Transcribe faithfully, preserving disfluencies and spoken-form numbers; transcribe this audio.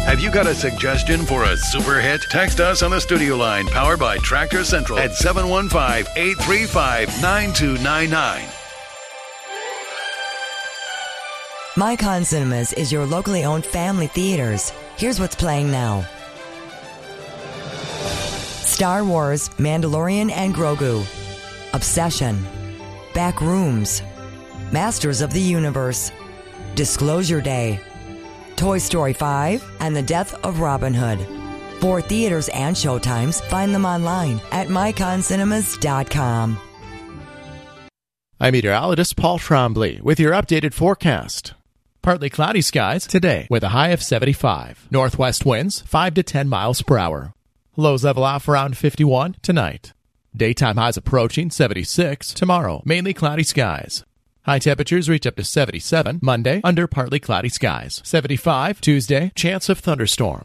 Have you got a suggestion for a super hit? Text us on the studio line powered by Tractor Central at seven one five, eight three five, nine two nine nine. Micon Cinemas is your locally owned family theaters. Here's what's playing now. Star Wars, Mandalorian and Grogu. Obsession. Back Rooms. Masters of the Universe. Disclosure Day. Toy Story five and The Death of Robin Hood. For theaters and showtimes, find them online at micon cinemas dot com. I'm meteorologist Paul Trombley with your updated forecast. Partly cloudy skies today with a high of seventy-five. Northwest winds five to ten miles per hour. Lows level off around fifty-one tonight. Daytime highs approaching seventy-six tomorrow. Mainly cloudy skies. High temperatures reach up to seventy-seven Monday under partly cloudy skies. seventy-five Tuesday, chance of thunderstorms.